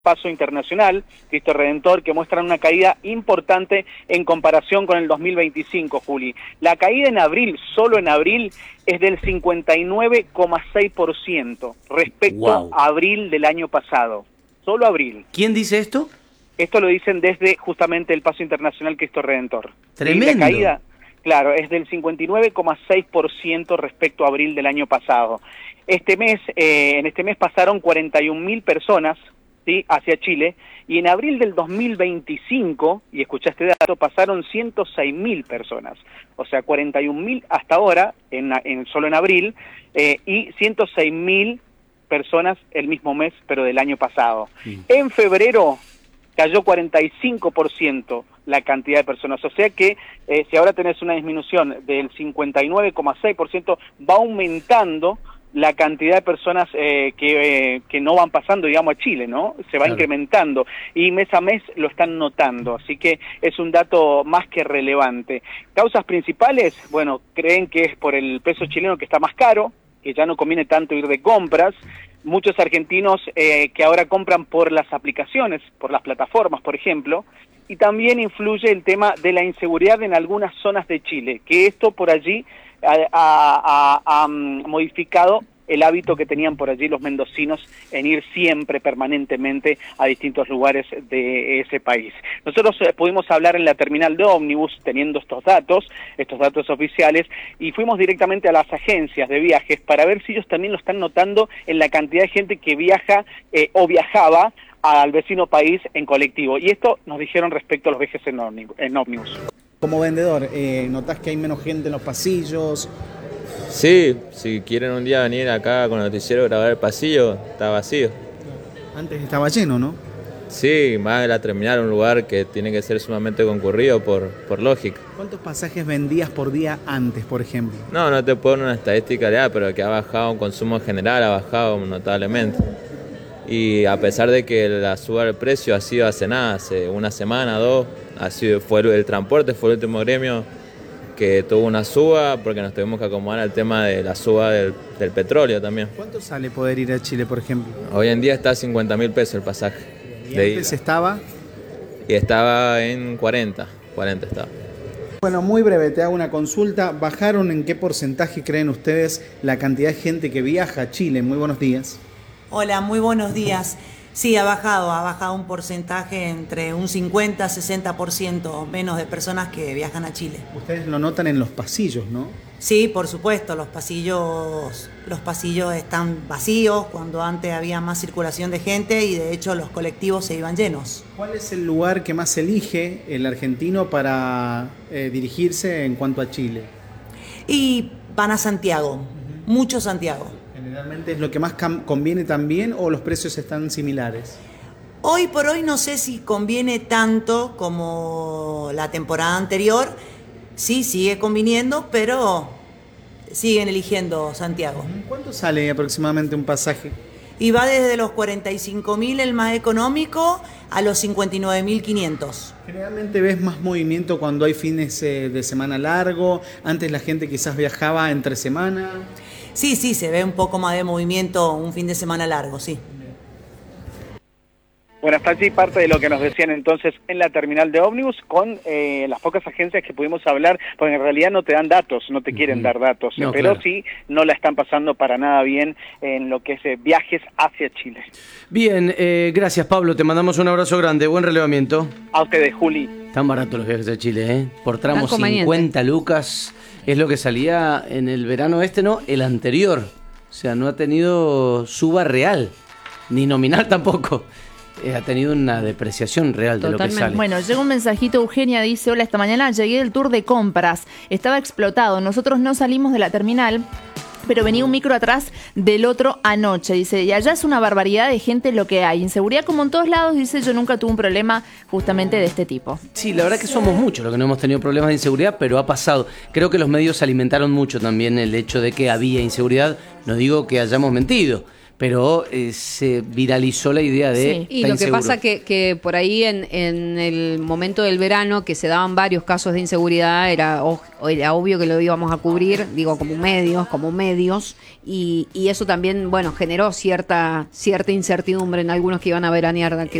Paso Internacional, Cristo Redentor, que muestran una caída importante en comparación con el 2025, Juli. La caída en abril, solo en abril, es del 59,6% respecto a abril del año pasado. Solo abril. ¿Quién dice esto? Esto lo dicen desde justamente el Paso Internacional Cristo Redentor. Tremendo. Y la caída, claro, es del 59,6% respecto a abril del año pasado. En este mes pasaron 41.000 personas, ¿sí?, hacia Chile, y en abril del 2025, y escuchaste dato, pasaron 106.000 personas, o sea, 41.000 hasta ahora, solo en abril, y 106.000 personas el mismo mes, pero del año pasado. Sí. En febrero cayó 45% la cantidad de personas, o sea que si ahora tenés una disminución del 59,6%, va aumentando la cantidad de personas que no van pasando, digamos, a Chile, ¿no? Se va incrementando y mes a mes lo están notando, así que es un dato más que relevante. Causas principales, bueno, creen que es por el peso chileno que está más caro, que ya no conviene tanto ir de compras. Muchos argentinos que ahora compran por las aplicaciones, por las plataformas, por ejemplo, y también influye el tema de la inseguridad en algunas zonas de Chile, que esto por allí ha modificado el hábito que tenían por allí los mendocinos en ir siempre, permanentemente, a distintos lugares de ese país. Nosotros pudimos hablar en la terminal de ómnibus, teniendo estos datos oficiales, y fuimos directamente a las agencias de viajes para ver si ellos también lo están notando en la cantidad de gente que viaja o viajaba al vecino país en colectivo. Y esto nos dijeron respecto a los viajes en ómnibus. Como vendedor, ¿notás que hay menos gente en los pasillos? Sí, si quieren un día venir acá con el noticiero a grabar el pasillo, está vacío. Antes estaba lleno, ¿no? Sí, más de la terminal, un lugar que tiene que ser sumamente concurrido por lógica. ¿Cuántos pasajes vendías por día antes, por ejemplo? No te puedo dar una estadística ya, pero que ha bajado un consumo general, ha bajado notablemente. Y a pesar de que la suba del precio ha sido hace nada, hace una semana, dos, fue el transporte, fue el último gremio que tuvo una suba, porque nos tuvimos que acomodar al tema de la suba del petróleo también. ¿Cuánto sale poder ir a Chile, por ejemplo? Hoy en día está a 50.000 pesos el pasaje. ¿Y antes estaba? Y estaba en 40 estaba. Bueno, muy breve, te hago una consulta. ¿Bajaron en qué porcentaje creen ustedes la cantidad de gente que viaja a Chile? Muy buenos días. Hola, muy buenos días. Sí, ha bajado un porcentaje entre un 50-60% menos de personas que viajan a Chile. Ustedes lo notan en los pasillos, ¿no? Sí, por supuesto, los pasillos están vacíos cuando antes había más circulación de gente y de hecho los colectivos se iban llenos. ¿Cuál es el lugar que más elige el argentino para dirigirse en cuanto a Chile? Y van a Santiago, mucho Santiago. ¿Generalmente es lo que más conviene también o los precios están similares? Hoy por hoy no sé si conviene tanto como la temporada anterior. Sí, sigue conviniendo, pero siguen eligiendo Santiago. ¿Cuánto sale aproximadamente un pasaje? Y va desde los 45.000 el más económico a los 59.500. Generalmente ves más movimiento cuando hay fines de semana largo. Antes la gente quizás viajaba entre semana. Sí, se ve un poco más de movimiento un fin de semana largo, sí. Bueno, hasta allí parte de lo que nos decían entonces en la terminal de ómnibus con las pocas agencias que pudimos hablar, porque en realidad no te dan datos, no te quieren dar datos, pero claro, sí no la están pasando para nada bien en lo que es viajes hacia Chile. Bien, gracias Pablo, te mandamos un abrazo grande, buen relevamiento. A ustedes, Juli. Están baratos los viajes a Chile, ¿eh? Por tramo 50 lucas, es lo que salía en el verano ¿no? El anterior, o sea, no ha tenido suba real, ni nominal tampoco. Ha tenido una depreciación real de lo que sale. Bueno, llega un mensajito, Eugenia dice: hola, esta mañana llegué del tour de compras, estaba explotado, nosotros no salimos de la terminal, pero venía un micro atrás del otro anoche, dice, y allá es una barbaridad de gente lo que hay, inseguridad como en todos lados, dice, yo nunca tuve un problema justamente de este tipo. Sí, la verdad que somos muchos los que no hemos tenido problemas de inseguridad, pero ha pasado. Creo que los medios alimentaron mucho también el hecho de que había inseguridad, no digo que hayamos mentido, pero se viralizó la idea de... Sí. Y lo que pasa que por ahí en el momento del verano, que se daban varios casos de inseguridad, era obvio que lo íbamos a cubrir, digo, como medios, y eso también, bueno, generó cierta incertidumbre en algunos que iban a veranear